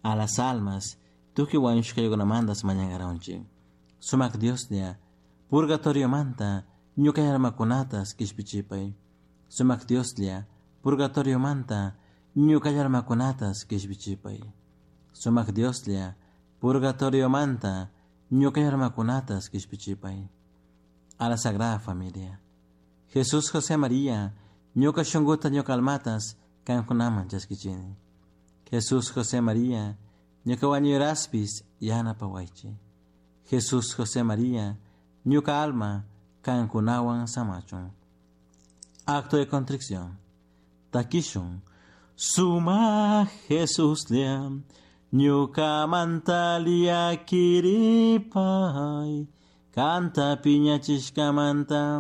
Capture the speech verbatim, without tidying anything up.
a las almas, tú que wanshka yogonamandas mañangaronchi. Sumak Dios dia, purgatorio manta, ñuka yarmakunatas kishpichipay. Sumak Dios dia, purgatorio manta, ñuka yarmakunatas kishpichipay. Sumak Dios dia, purgatorio manta, ñuka yarmakunatas kishpichipay. A la Sagrada Familia. Jesús José María, ñuka shunguta ñuka almatas, kankunaman chaskichini. Jesús José María, ñuka wañuraspis yanapawaychi. Jesús José María, ñuka alma, kankunawan samachun. Acto de contrición. Takishun, suma Jesús liam, ñuka mantalia kiripay, canta piña chishkamanta.